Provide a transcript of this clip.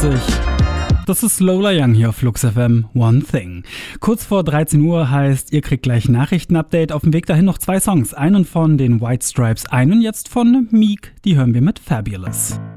48. Das ist Lola Young hier auf Flux FM, One Thing. Kurz vor 13 Uhr heißt, ihr kriegt gleich Nachrichtenupdate. Auf dem Weg dahin noch 2 Songs. Einen von den White Stripes, einen jetzt von Meek. Die hören wir mit Fabulous.